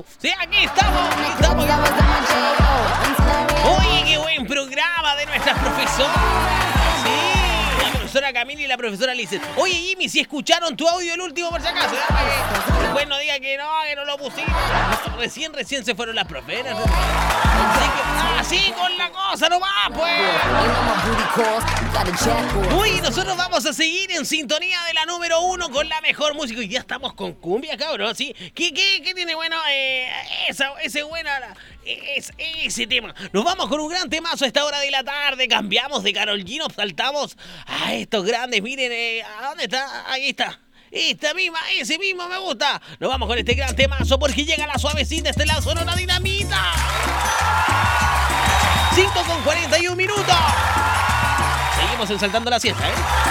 Sí, aquí estamos. Oye, qué buen programa de nuestras profesoras. Sí, la profesora Camila y la profesora Lizeth. Oye, Jimmy, si escucharon tu audio el último por si acaso, después no diga que no lo pusimos. Recién se fueron las profesoras. Así con la cosa nomás, pues. Uy, nosotros vamos a seguir en sintonía de la número 1 con la mejor música. Y ya estamos con cumbia, cabrón, ¿sí? ¿Qué tiene bueno? Ese tema. Nos vamos con un gran temazo a esta hora de la tarde. Cambiamos de Karol G, nos saltamos a estos grandes. Miren, ¿a dónde está? Ahí está. Ese mismo me gusta. Nos vamos con este gran temazo porque llega la suavecita, la Sonora Dinamita. 5:41. Seguimos en Saltando la Siesta, ¿eh?